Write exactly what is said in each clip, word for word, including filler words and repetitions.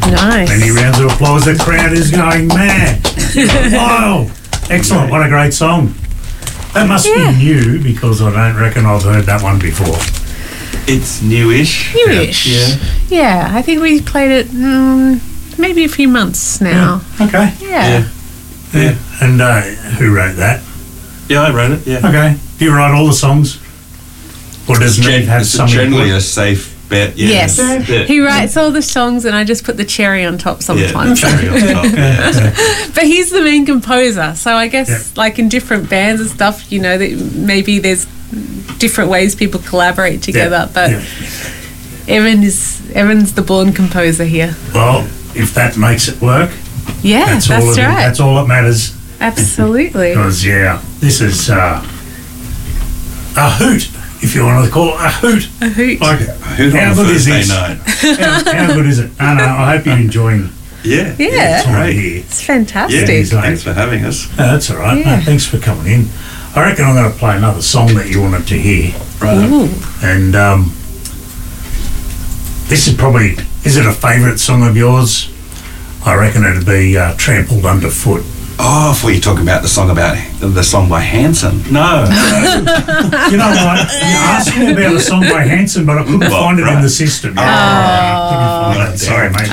Nice. Many rounds of applause. The crowd is going mad. Wow. Excellent. What a great song. That must Yeah. be new because I don't reckon I've heard that one before. It's newish. Newish. Yeah. Yeah, I think we played it mm, maybe a few months now. Okay. Yeah. Yeah. Yeah. And uh, who wrote that? Yeah, I wrote it. Yeah. Okay. Do you write all the songs? Or does It's, Neve gen- have it's some generally input? a safe bet. Yeah. Yes. Yeah. He writes all the songs and I just put the cherry on top Yeah, sometimes. cherry on top. Yeah. But he's the main composer, so I guess Yeah. like in different bands and stuff, you know, that maybe there's different ways people collaborate together. But Yeah. Evan is Evan's the born composer here. Well, if that makes it work, Yeah, that's, that's, all that, right. that's all that matters. Absolutely. Because, yeah, this is uh, a hoot, if you want to call it a hoot. A hoot. Like, Who's how on a good is Thursday this? night? How, how good is it? No, no, I hope you're enjoying Yeah. Yeah. the time Great. here. It's Yeah. fantastic. so- Thanks for having us. No, that's all right. No, Yeah. thanks for coming in. I reckon I'm going to play another song that you wanted to hear. Right. Ooh. And um, this is probably, is it a favourite song of yours? I reckon it'd be uh, Trampled Underfoot. Oh, I thought you were talking about the song about the song by Hanson. No. You know what? You asked me about a song by Hanson, but I couldn't Well, find it in right. the system. Oh. Yeah, right. Sorry, mate.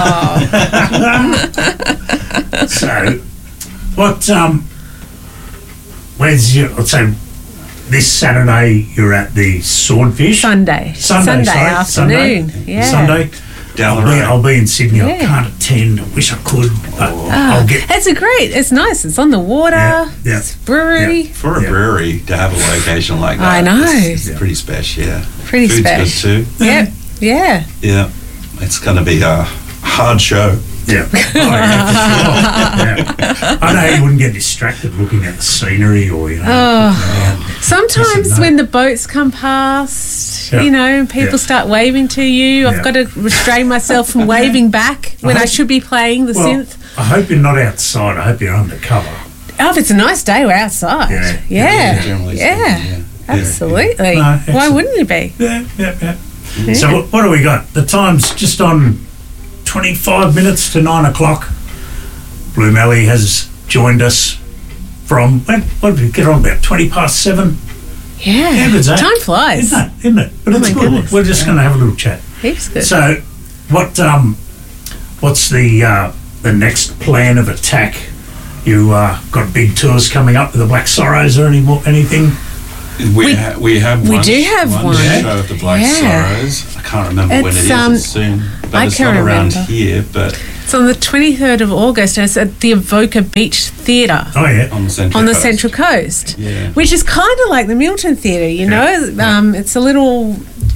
Oh. So, what, um, where's your, let's say, this Saturday you're at the Swordfish? Sunday. Sunday, sorry. afternoon. Sunday. Yeah. Sunday. Down I'll the be, road. I'll be in Sydney. I Yeah. can't attend. I wish I could, but Ah, I'll get. it's a great. It's nice. It's on the water. Yeah, yeah, It's brewery. For a Yeah. brewery to have a location like that. I know. It's, it's Yeah. pretty special, yeah. Pretty Food's special. good too. Yep. Yeah. Yeah. It's going to be a hard show. Yeah. Oh, yeah, for sure. Yeah. I know you wouldn't get distracted looking at the scenery or, you know. Oh. Sometimes Listen, no. when the boats come past, Yeah. you know, and people Yeah. start waving to you, Yeah. I've got to restrain myself from waving back when I hope- should be playing the Well, synth. I hope you're not outside. I hope you're undercover. Oh, if it's a nice day, we're outside. Yeah. Yeah. Yeah, generally Yeah. speaking, Absolutely. No, Why excellent. wouldn't you be? Yeah, yeah, yeah. Yeah. So what, what do we got? The time's just on twenty-five minutes to nine o'clock. Blue Melly has joined us from, when, what did we get on about, twenty past seven? Yeah. How good's that? Time flies. Isn't it? Isn't it? But Oh it's my good. goodness. We're just going to have a little chat. Heaps good. So, what um, what's the uh, the next plan of attack? You uh, got big tours coming up with the Black Sorrows or any more, anything? We, We- ha- we have we one, do have one one. show of the Black Yeah. Sorrows. I can't remember when it It's, is. um, it's soon. But I it's can not around remember. here, but It's on the twenty-third of August and it's at the Evoca Beach Theatre. Oh yeah. on the central On the coast. Central Coast, Yeah. which is kind of like the Milton Theatre, you know. Um, it's a little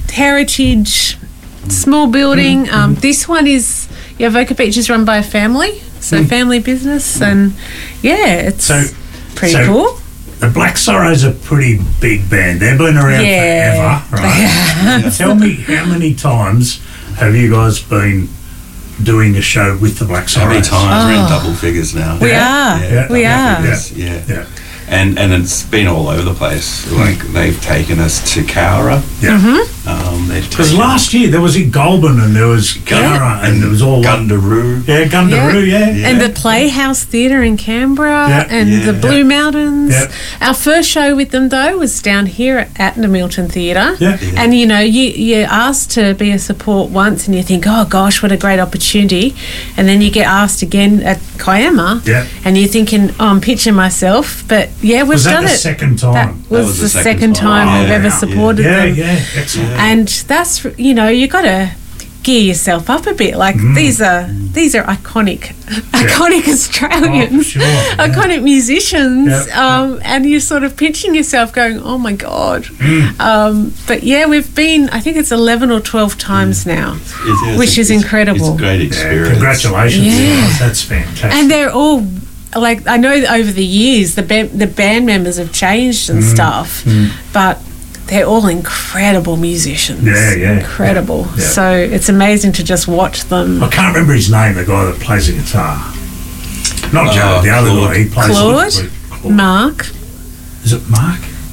heritage, small building. Um, this one is, yeah, Evoca Beach is run by a family, so family business, and yeah, it's So, pretty so cool. the Black Sorrows are a pretty big band. They've been around Yeah. forever, right? Tell me, how many times have you guys been doing a show with the Black How many Sorrows? times? We're in Oh. double figures now. We Yeah. are, Yeah, we double are. figures, Yeah. Yeah. And and it's been all over the place. Like they've taken us to Cowra. Yeah. Mm-hmm. Um, they've Because taken last year there was in Goulburn and there was Cara and there was all like, Gundaroo. yeah, Gundaroo, yeah. Yeah. And the Playhouse Theatre in Canberra Yeah. and Yeah. the Blue Mountains. Yeah. Our first show with them, though, was down here at the Milton Theatre. Yeah. Yeah. And, you know, you, you're asked to be a support once and you think, oh, gosh, what a great opportunity. And then you get asked again at Kiama. Yeah. And you're thinking, oh, I'm pitching myself. But, yeah, we've Was that done the it. second time? That was, was the, the second, second time time. we've Yeah, ever yeah. supported yeah, them. yeah, excellent. And that's, you know, you got to gear yourself up a bit. Like Mm. these are these are iconic, iconic Australians, Oh, for sure, yeah. iconic musicians, Yep, um, and you're sort of pinching yourself, going, "Oh my god!" Mm. Um, but yeah, we've been. I think it's eleven or twelve times now, It is. which is It's- incredible. It's a great Yeah, experience. congratulations, Yeah. guys. That's fantastic. and they're all. Like I know over the years the ba- the band members have changed Mm. and stuff, but they're all incredible musicians. Yeah, yeah, incredible. yeah, yeah. So it's amazing to just watch them. I can't remember his name, the guy that plays the guitar. Not Uh, Joe, the other Claude. guy. He plays Claude? the- Claude. Mark, Is it Mark?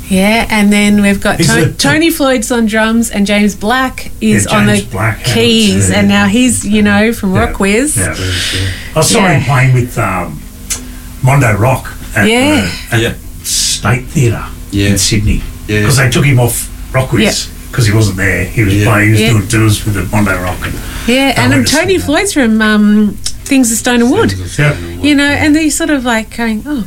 Yeah, and then we've got Is to- it- Tony Floyd's on drums and James Black is Yeah, on James the Black, yeah, keys, yeah. and now he's, you know, from Yeah. Rock Wiz. Yeah, there's, yeah. I saw Yeah. him playing with um, Mondo Rock at, Yeah. uh, at Yeah. State Theatre Yeah. in Sydney. Yeah. Because they took him off Rock Wiz because he wasn't there. He was Yeah. playing, he was Yeah. doing tours with the Mondo Rock. And Yeah, I and went to Tony see that. Floyd's from um, Things of Stone and Wood. Yeah. You know, and they're sort of like going, oh,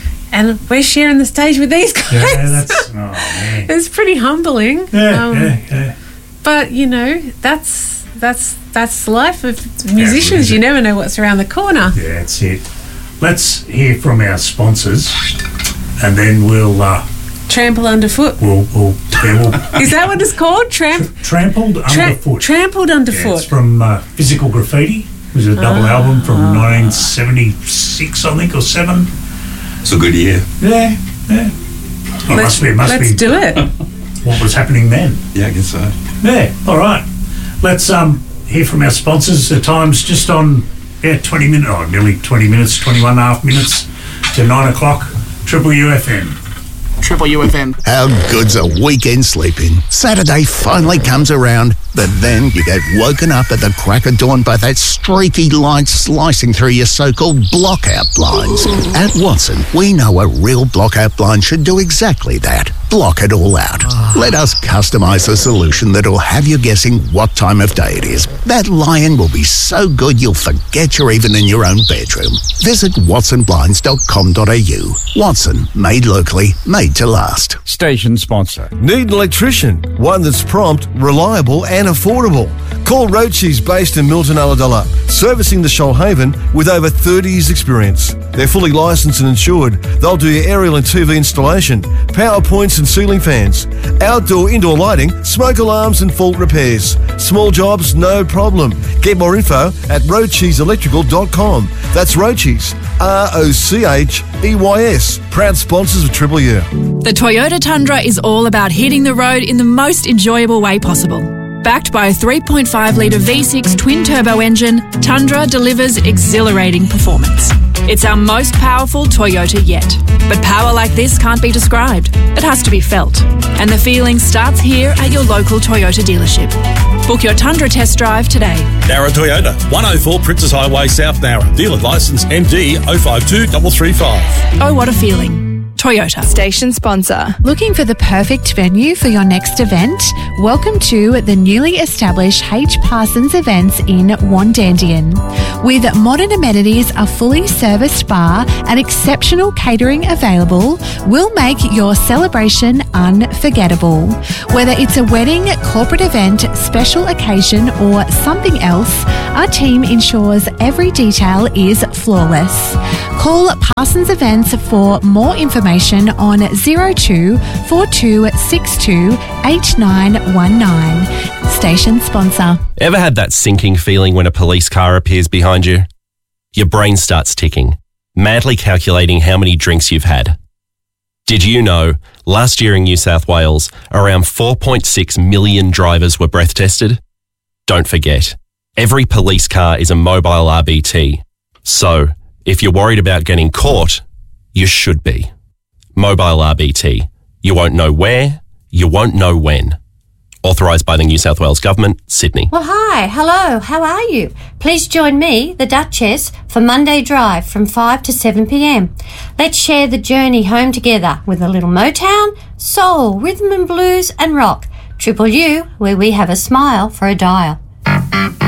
and we're sharing the stage with these guys. Yeah, that's, oh man. It's pretty humbling. Yeah, Um, yeah, yeah. But, you know, that's that's that's the life of musicians. Yeah, You never know what's around the corner. Yeah, that's it. Let's hear from our sponsors, and then we'll uh, Trample underfoot. we'll we'll, yeah, we'll Is that what it's called? Tramp, trampled tra- underfoot. trampled Yeah, underfoot. it's from uh, Physical Graffiti. It was a double Ah. album from nineteen seventy-six, I think, or seven. It's a good year. Yeah, yeah. Well, let's must be, must let's be do it. what was happening then. Yeah, I guess so. Yeah, all right. Let's um hear from our sponsors. The time's just on, yeah, twenty minutes, oh, nearly twenty minutes, twenty-one and a half minutes to nine o'clock. Triple U F M. Triple U F M. How good's a weekend sleeping? Saturday finally comes around, but then you get woken up at the crack of dawn by that streaky light slicing through your so-called blockout blinds. At Watson, we know a real blockout blind should do exactly that. Block it all out. Let us customise a solution that'll have you guessing what time of day it is. That lion will be so good you'll forget you're even in your own bedroom. Visit watson blinds dot com dot a u. Watson, made locally, made to last. Station sponsor. Need an electrician? One that's prompt, reliable and affordable. Call Rochi's based in Milton Ulladulla, servicing the Shoalhaven with over thirty years experience. They're fully licensed and insured. They'll do your aerial and T V installation, power points and ceiling fans, outdoor indoor lighting, smoke alarms and fault repairs. Small jobs, no problem. Get more info at rochis electrical dot com. That's Rochi's, R O C H E Y S. Proud sponsors of Triple U. The Toyota Tundra is all about hitting the road in the most enjoyable way possible. Backed by a three point five litre V six twin-turbo engine, Tundra delivers exhilarating performance. It's our most powerful Toyota yet. But power like this can't be described. It has to be felt. And the feeling starts here at your local Toyota dealership. Book your Tundra test drive today. Nara Toyota, one oh four Princess Highway, South Nara. Dealer licence M D oh five two three three five. Oh, what a feeling. Toyota. Station sponsor. Looking for the perfect venue for your next event? Welcome to the newly established H. Parsons Events in Wandandian. With modern amenities, a fully serviced bar and exceptional catering available, we'll make your celebration unforgettable. Whether it's a wedding, corporate event, special occasion or something else, our team ensures every detail is flawless. Call Parsons Events for more information on zero two four two six two eight nine one nine. Station sponsor. Ever had that sinking feeling when a police car appears behind you? Your brain starts ticking, madly calculating how many drinks you've had. Did you know last year in New South Wales, around four point six million drivers were breath tested? Don't forget, every police car is a mobile R B T. So, if you're worried about getting caught, you should be. Mobile R B T. You won't know where, you won't know when. Authorised by the New South Wales Government, Sydney. Well, hi, hello, how are you? Please join me, the Duchess, for Monday Drive from five to seven p m. Let's share the journey home together with a little Motown, soul, rhythm and blues and rock. Triple U, where we have a smile for a dial.